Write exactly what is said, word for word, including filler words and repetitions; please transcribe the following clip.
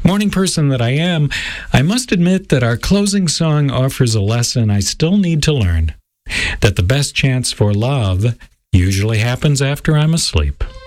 Morning person that I am, I must admit that our closing song offers a lesson I still need to learn. That the best chance for love usually happens after I'm asleep.